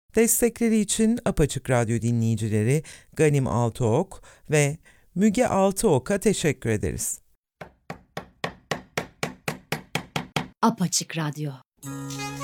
Destekleri için Apaçık Radyo dinleyicileri Ganim Altıok ve Müge Altıok'a teşekkür ederiz. Apaçık Radyo.